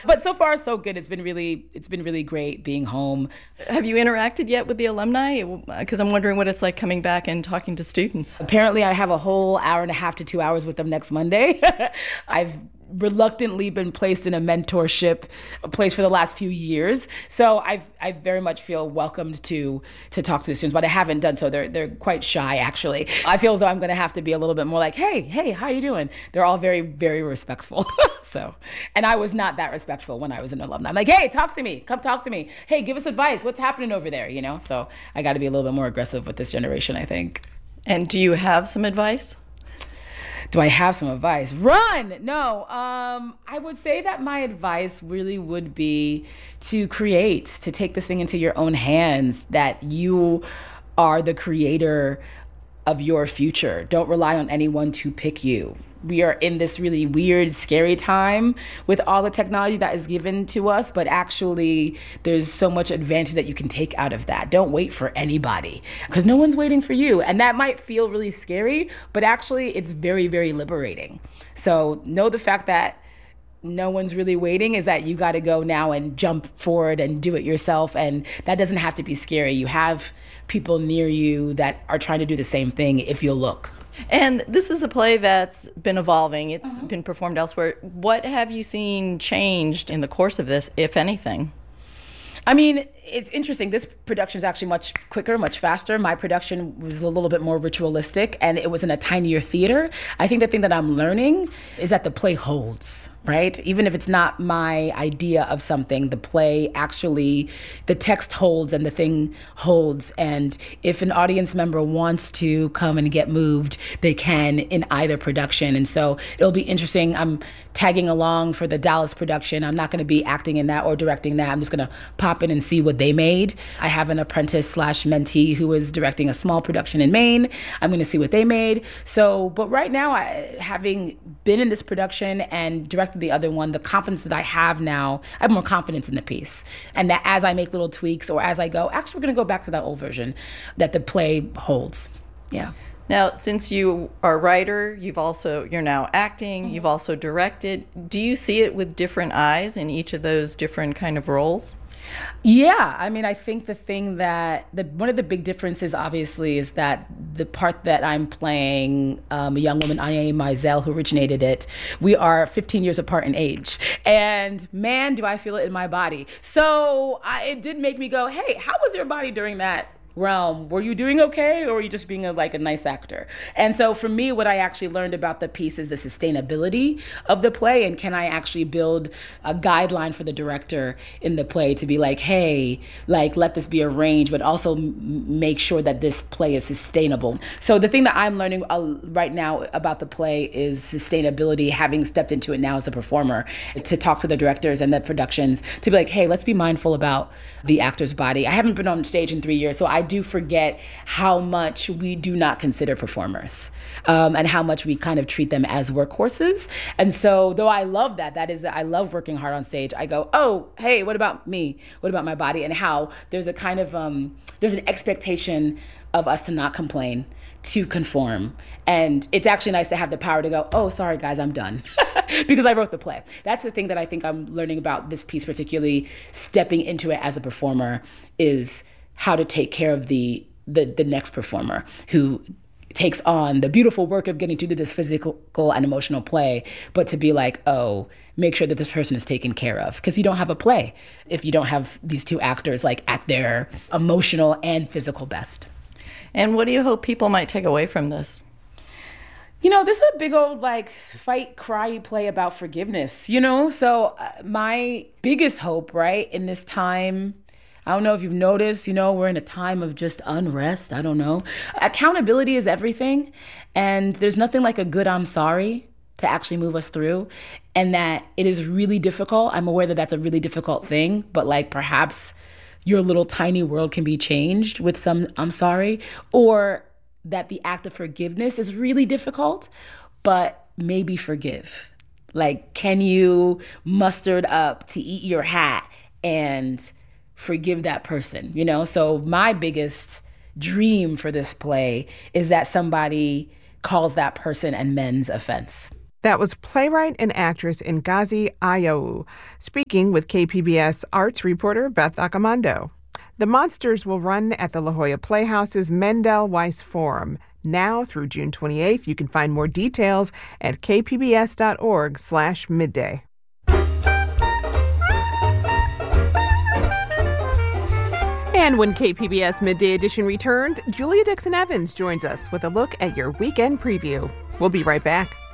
But so far, so good. It's been really great being home. Have you interacted yet with the alumni? Because I'm wondering what it's like coming back and talking to students. Apparently, I have a whole hour and a half to 2 hours with them next Monday. I've reluctantly been placed in a mentorship place for the last few years. So I very much feel welcomed to talk to the students, but I haven't done so. They're quite shy, actually. I feel as though I'm going to have to be a little bit more like, hey, how you doing? They're all very, very respectful. And I was not that respectful when I was an alumni. I'm like, hey, talk to me. Come talk to me. Hey, give us advice. What's happening over there? So I got to be a little bit more aggressive with this generation, I think. And do you have some advice? Do I have some advice? Run! No. I would say that my advice really would be to create, to take this thing into your own hands, that you are the creator of your future. Don't rely on anyone to pick you. We are in this really weird, scary time with all the technology that is given to us, but actually there's so much advantage that you can take out of that. Don't wait for anybody, because no one's waiting for you. And that might feel really scary, but actually it's very, very liberating. So know the fact that no one's really waiting is that you got to go now and jump forward and do it yourself. And that doesn't have to be scary. You have people near you that are trying to do the same thing if you'll look. And this is a play that's been evolving. It's been performed elsewhere. What have you seen changed in the course of this, if anything? I mean, it's interesting. This production is actually much quicker, much faster. My production was a little bit more ritualistic, and it was in a tinier theater. I think the thing that I'm learning is that the play holds, right? Even if it's not my idea of something, the play actually, the text holds and the thing holds. And if an audience member wants to come and get moved, they can in either production. And so it'll be interesting. I'm tagging along for the Dallas production. I'm not going to be acting in that or directing that. I'm just going to pop in and see what they made. I have an apprentice/mentee who is directing a small production in Maine. I'm going to see what they made. So, but right now, having been in this production and directed the other one, the confidence that I have now, I have more confidence in the piece. And that as I make little tweaks or as I go, actually, we're going to go back to that old version, that the play holds. Yeah. Now, since you are a writer, you're now acting, you've also directed. Do you see it with different eyes in each of those different kind of roles? Yeah, I mean, I think the thing that one of the big differences, obviously, is that the part that I'm playing, a young woman, Anya Mizell, who originated it, we are 15 years apart in age, and man, do I feel it in my body. So it did make me go, hey, how was your body during that realm? Were you doing okay, or were you just being a nice actor? And so for me, what I actually learned about the piece is the sustainability of the play, and can I actually build a guideline for the director in the play to be like, hey, let this be a range, but also make sure that this play is sustainable. So the thing that I'm learning right now about the play is sustainability, having stepped into it now as a performer, to talk to the directors and the productions to be like, hey, let's be mindful about the actor's body. I haven't been on stage in 3 years, so I do forget how much we do not consider performers, and how much we kind of treat them as workhorses. And so though I love I love working hard on stage, I go, oh, hey, what about me? What about my body? And how there's a kind of, there's an expectation of us to not complain, to conform. And it's actually nice to have the power to go, oh, sorry, guys, I'm done. Because I wrote the play. That's the thing that I think I'm learning about this piece, particularly stepping into it as a performer, is how to take care of the next performer who takes on the beautiful work of getting to do this physical and emotional play, but to be like, oh, make sure that this person is taken care of, because you don't have a play if you don't have these two actors at their emotional and physical best. And what do you hope people might take away from this? This is a big old fight, cry play about forgiveness, So my biggest hope, right, in this time, I don't know if you've noticed, we're in a time of just unrest. I don't know. Accountability is everything. And there's nothing like a good I'm sorry to actually move us through. And that it is really difficult. I'm aware that that's a really difficult thing, but perhaps your little tiny world can be changed with some I'm sorry, or that the act of forgiveness is really difficult, but maybe forgive. Can you muster it up to eat your hat and forgive that person, So my biggest dream for this play is that somebody calls that person and mends offense. That was playwright and actress Ngozi Ayowu speaking with KPBS arts reporter Beth Accomando. The Monsters will run at the La Jolla Playhouse's Mendel Weiss Forum now through June 28th. You can find more details at kpbs.org/midday. And when KPBS Midday Edition returns, Julia Dixon Evans joins us with a look at your weekend preview. We'll be right back.